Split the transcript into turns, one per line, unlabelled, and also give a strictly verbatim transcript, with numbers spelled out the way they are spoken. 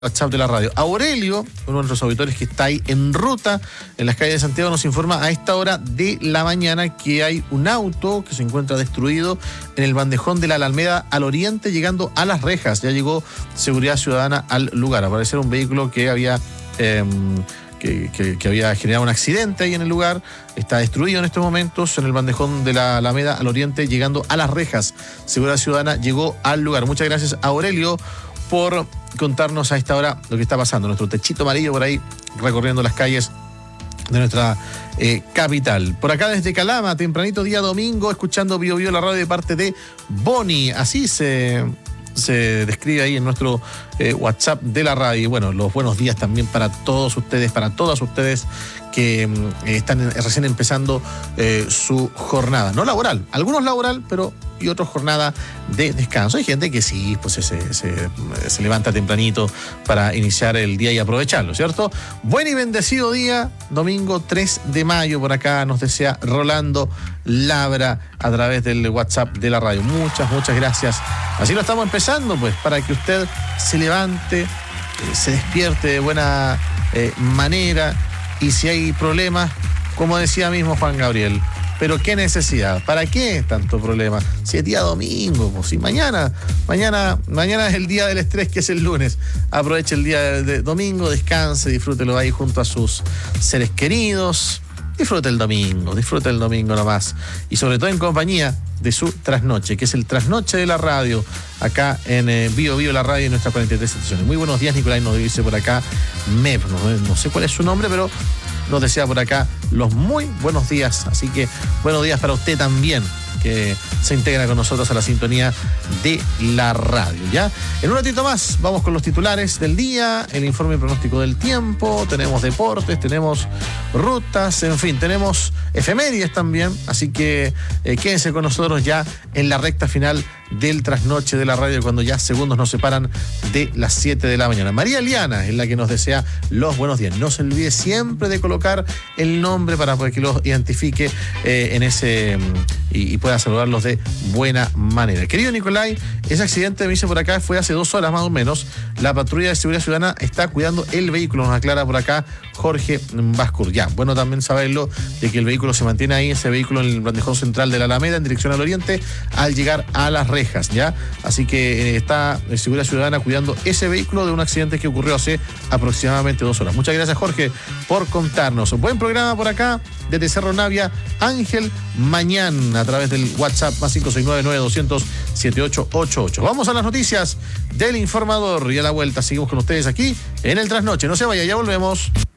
WhatsApp de la radio. Aurelio, uno de nuestros auditores que está ahí en ruta en las calles de Santiago, nos informa a esta hora de la mañana que hay un auto que se encuentra destruido en el bandejón de la Alameda al oriente, llegando a Las Rejas. Ya llegó Seguridad Ciudadana al lugar. Al parecer un vehículo que había eh, que, que, que había generado un accidente ahí en el lugar. Está destruido en estos momentos en el bandejón de la Alameda al oriente, llegando a Las Rejas. Seguridad Ciudadana llegó al lugar. Muchas gracias, Aurelio, por contarnos a esta hora lo que está pasando. Nuestro techito amarillo por ahí recorriendo las calles de nuestra eh, capital. Por acá desde Calama, tempranito día domingo, escuchando Bio Bio la radio de parte de Boni. Así se, se describe ahí en nuestro eh, WhatsApp de la radio. Y bueno, los buenos días también para todos ustedes, para todas ustedes que eh, están recién empezando eh, su jornada. No laboral, algunos laboral, pero y otros jornada de descanso. Hay gente que sí, pues se, se, se levanta tempranito para iniciar el día y aprovecharlo, ¿cierto? Buen y bendecido día, domingo tres de mayo, por acá nos desea Rolando Labra a través del WhatsApp de la radio. Muchas, muchas gracias. Así lo estamos empezando, pues, para que usted se levante, eh, se despierte de buena eh, manera, y si hay problemas, como decía mismo Juan Gabriel, pero qué necesidad, ¿para qué tanto problema? Si es día domingo, pues si mañana, mañana, mañana es el día del estrés, que es el lunes. Aproveche el día de, de domingo, descanse, disfrútelo ahí junto a sus seres queridos. Disfrute el domingo, disfrute el domingo nomás. Y sobre todo en compañía de su trasnoche, que es el trasnoche de la radio, acá en eh, Bio Bio la radio, en nuestras cuarenta y tres estaciones. Muy buenos días, Nicolás, nos dice por acá Mev, no, no sé cuál es su nombre, pero nos desea por acá los muy buenos días. Así que buenos días para usted también, que se integra con nosotros a la sintonía de la radio, ¿ya? En un ratito más vamos con los titulares del día, el informe pronóstico del tiempo, tenemos deportes, tenemos rutas, en fin, tenemos efemérides también, así que eh, quédense con nosotros ya en la recta final del trasnoche de la radio, cuando ya segundos nos separan de las siete de la mañana. María Eliana es la que nos desea los buenos días. No se olvide siempre de colocar el nombre para que los identifique eh, en ese y, y pueda saludarlos de buena manera. Querido Nicolai, ese accidente, me dice por acá, fue hace dos horas más o menos. La patrulla de seguridad ciudadana está cuidando el vehículo, nos aclara por acá Jorge Bascur. Ya, bueno también saberlo de que el vehículo se mantiene ahí, ese vehículo en el bandejón central de la Alameda en dirección al oriente, al llegar a Las Rejas, ¿ya? Así que eh, está eh, Seguridad Ciudadana cuidando ese vehículo de un accidente que ocurrió hace aproximadamente dos horas. Muchas gracias, Jorge, por contarnos. Buen programa por acá desde Cerro Navia, Ángel Mañán, a través del WhatsApp más cinco seis nueve nueve dos cero cero siete ocho ocho ocho. Vamos a las noticias del informador y a la vuelta seguimos con ustedes aquí en el Trasnoche. No se vaya, ya volvemos.